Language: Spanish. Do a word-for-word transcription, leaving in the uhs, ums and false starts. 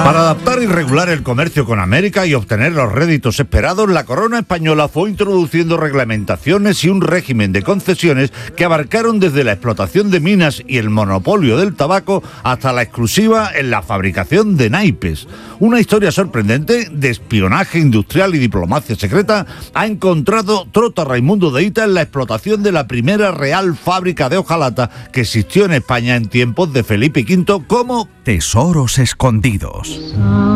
Para adaptar y regular el comercio con América y obtener los réditos esperados, la corona española fue introduciendo reglamentaciones y un régimen de concesiones que abarcaron desde la explotación de minas y el monopolio del tabaco hasta la exclusiva en la fabricación de naipes. Una historia sorprendente de espionaje industrial y diplomacia secreta ha encontrado Trota Raimundo de Hita en la explotación de la primera real fábrica de hojalata que existió en España en tiempos de Felipe quinto como Tesoros escondidos.